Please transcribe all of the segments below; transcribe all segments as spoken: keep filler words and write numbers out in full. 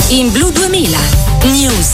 in Blu duemila News.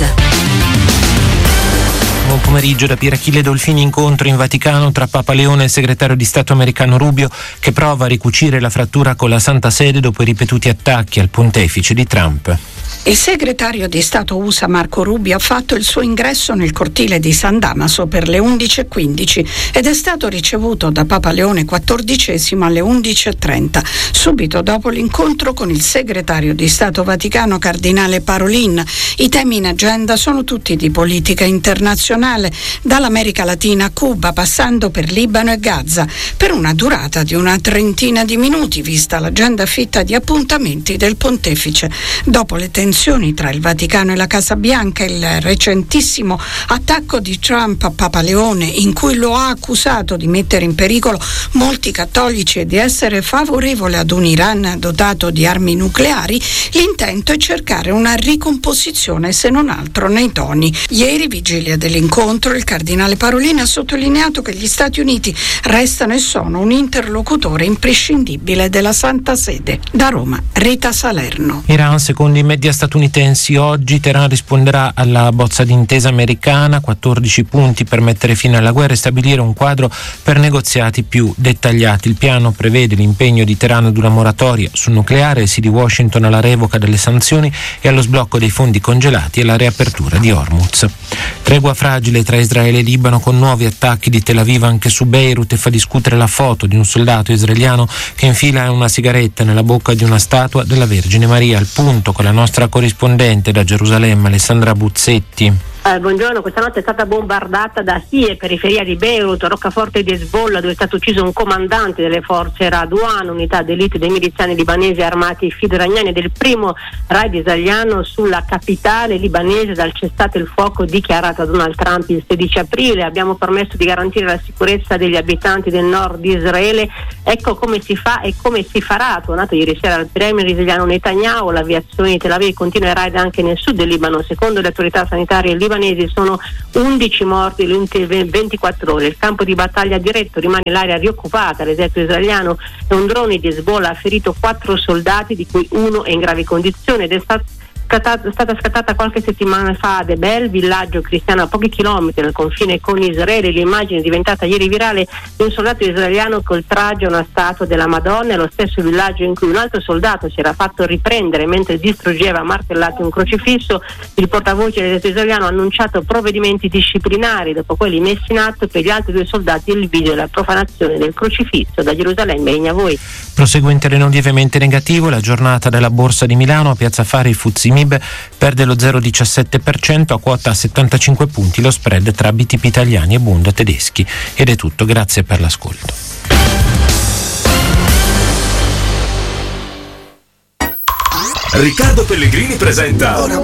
Buon pomeriggio da Pierachille Dolfini. Incontro in Vaticano tra Papa Leone e il segretario di Stato americano Rubio, che prova a ricucire la frattura con la Santa Sede dopo i ripetuti attacchi al pontefice di Trump. Il segretario di Stato U S A Marco Rubio ha fatto il suo ingresso nel cortile di San Damaso per le undici e quindici ed è stato ricevuto da Papa Leone quattordicesimo alle undici e trenta, subito dopo l'incontro con il segretario di Stato Vaticano Cardinale Parolin. I temi in agenda sono tutti di politica internazionale, dall'America Latina a Cuba, passando per Libano e Gaza, per una durata di una trentina di minuti, vista l'agenda fitta di appuntamenti del pontefice. Dopo le tensioni tra il Vaticano e la Casa Bianca, il recentissimo attacco di Trump a Papa Leone, in cui lo ha accusato di mettere in pericolo molti cattolici e di essere favorevole ad un Iran dotato di armi nucleari, l'intento è cercare una ricomposizione, se non altro nei toni. Ieri, vigilia dell'incontro, il cardinale Parolin ha sottolineato che gli Stati Uniti restano e sono un interlocutore imprescindibile della Santa Sede. Da Roma, Rita Salerno. Iran, secondo i media statunitensi, oggi Teheran risponderà alla bozza d'intesa americana, quattordici punti per mettere fine alla guerra e stabilire un quadro per negoziati più dettagliati. Il piano prevede l'impegno di Teheran ad una moratoria sul nucleare, il sì di Washington alla revoca delle sanzioni e allo sblocco dei fondi congelati e la riapertura di Hormuz. Tregua fragile tra Israele e Libano, con nuovi attacchi di Tel Aviv anche su Beirut, e fa discutere la foto di un soldato israeliano che infila una sigaretta nella bocca di una statua della Vergine Maria. Al punto con la nostra corrispondente da Gerusalemme, Alessandra Buzzetti. Eh, buongiorno, questa notte è stata bombardata da Sia, periferia di Beirut, roccaforte di Hezbollah, dove è stato ucciso un comandante delle forze Radwan, unità d'elite dei miliziani libanesi armati filo-iraniani, del primo raid israeliano sulla capitale libanese dal cessate il fuoco dichiarato da Donald Trump il sedici aprile. Abbiamo permesso di garantire la sicurezza degli abitanti del nord di Israele. Ecco come si fa e come si farà. Tornato ieri sera al premier israeliano Netanyahu. L'aviazione di Tel Aviv continua i raid anche nel sud del Libano. Secondo le autorità sanitarie libanesi sono undici morti nelle ultime ventiquattro ore. Il campo di battaglia diretto, rimane l'area rioccupata. L'esercito israeliano e un drone di Hezbollah ha ferito quattro soldati, di cui uno è in gravi condizioni, ed è stato Scattata, stata scattata qualche settimana fa ad Ebel, villaggio cristiano a pochi chilometri dal confine con Israele, l'immagine diventata ieri virale di un soldato israeliano che oltraggia una statua della Madonna, e lo stesso villaggio in cui un altro soldato si era fatto riprendere mentre distruggeva a martellate un crocifisso. Il portavoce dell'esercito israeliano ha annunciato provvedimenti disciplinari dopo quelli messi in atto per gli altri due soldati e il video della profanazione del crocifisso. Da Gerusalemme, linea a voi. Prosegue in terreno lievemente negativo la giornata della Borsa di Milano. A Piazza Fari il Fuzzi M I B perde lo zero virgola diciassette per cento a quota settantacinque punti lo spread tra B T P italiani e Bund tedeschi. Ed è tutto, grazie per l'ascolto. Riccardo Pellegrini presenta